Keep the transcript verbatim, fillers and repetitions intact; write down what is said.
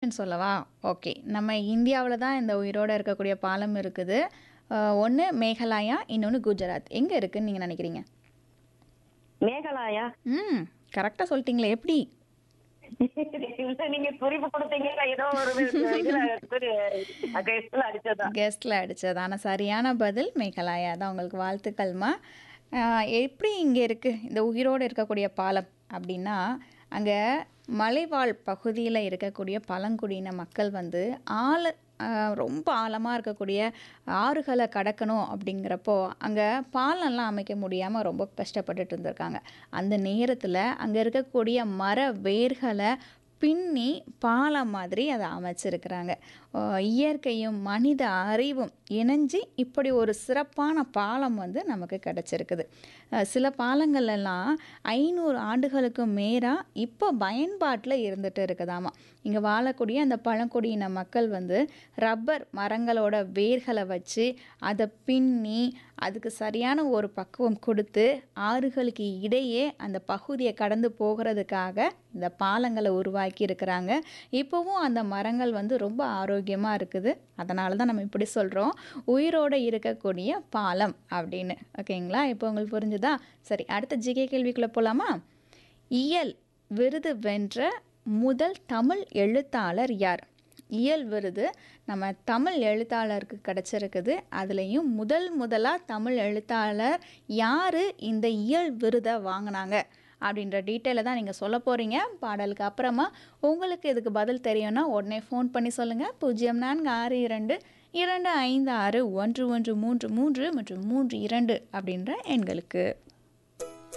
Option சொல்லவா? Okay. நம்ம இந்தியாவுல தான் இந்த உயிரோட இருக்கக்கூடிய பாலம் இருக்குது. அ ஒண்ணு மேகாலயா, இன்னொன்னு குஜராத். எங்க இருக்குன்னு நீங்க நினைக்கிறீங்க? மேகாலயா. ம். கரெக்ட்டா சொல்லிட்டீங்களே! எப்படி? இல்ல நீங்க குறிப்பு குடுத்தீங்க. நான் ஏதோ ஒரு இதுல ஒரு கெஸ்ட்ல அடிச்சதுதான். கெஸ்ட்ல அடிச்சது. ஆனா சரியான பதில் மேகாலயா தான். உங்களுக்கு வாழ்த்துக்கள்மா. அ எப்படி இங்க இருக்கு இந்த உயிரோட இருக்கக்கூடிய பாலம் அப்படின்னா, அங்க மலைவாழ் பகுதியில இருக்கக்கூடிய பழங்குடியின மக்கள் வந்து ஆழ அ ரொம்ப ஆழமா இருக்கக்கூடிய ஆறுகள கடக்கணும் அப்படிங்கிறப்போ, அங்க பாலம்லாம் அமைக்க முடியாம ரொம்ப கஷ்டப்பட்டுட்டு இருந்திருக்காங்க. அந்த நேரத்துல அங்க இருக்கக்கூடிய மர வேர்கள பின்னி பாலம் மாதிரி அத அமைச்சிருக்கிறாங்க. அ இயற்கையும், மனித அறிவும் இணைஞ்சு இப்படி ஒரு சிறப்பான பாலம் வந்து நமக்கு கிடைச்சிருக்குது. அ சில பாலங்கள்லாம் ஐநூறு ஆண்டுகளுக்கு மேலா இப்போ பயன்பாட்டுல இருந்துட்டு இருக்குதாமா. இங்க வாழக்கூடிய அந்த பழங்குடியின மக்கள் வந்து ரப்பர் மரங்களோட வேர்கள வச்சு, அத பின்னி, அதுக்கு சரியான ஒரு பக்குவம் குடுத்து, ஆறுகளுக்கு இடையே அந்த பகுதிய கடந்து போகுறதுக்காக இந்த பாலங்கள உருவாக்கி இருக்கிறாங்க. இப்பவும் அந்த மரங்கள் வந்து ரொம்ப ஆரோக்கியமா இருக்குது. அதனால தான் நம்ம இப்படி சொல்றோம். உயிரோட இருக்கக்கூடிய பாலம் அப்படின்னு. ஓகேங்களா? இப்போ உங்களுக்கு புரிஞ்சுதா? சரி, அடுத்த ஜிகே கேள்விக்குள்ள போலாமா? இயல் விருது வென்ற முதல் தமிழ் எழுத்தாளர் யார்? இயல் விருது நம்ம தமிழ் எழுத்தாளருக்கு கிடைச்சிருக்குது. அதுலயும் முதல் முதலா தமிழ் எழுத்தாளர் யாரு இந்த இயல் விருத வாங்குனாங்க? அப்படின்ற டீட்டெயில தான் நீங்க சொல்லப் போறீங்க. பாடலுக்கு அப்புறமா உங்களுக்கு இதுக்கு பதில் தெரியும்னா உடனே ஃபோன் பண்ணி சொல்லுங்க. பூஜ்ஜியம் நான்கு ஆறு இரண்டு இரண்டு ஐந்து ஆறு ஒன்று ஒன்று மூன்று மூன்று மற்றும் மூன்று இரண்டு அப்படின்ற எண்களுக்கு.